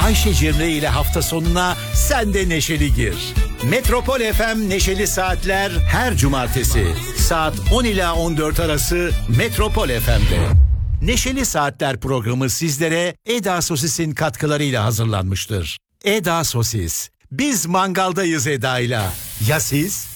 Ayşe Cemre ile hafta sonuna sen de neşeli gir. Metropol FM Neşeli Saatler her cumartesi saat 10 ila 14 arası Metropol FM'de. Neşeli Saatler programı sizlere Eda Sosis'in katkılarıyla hazırlanmıştır. Eda Sosis. Biz mangaldayız Eda'yla. Ya siz?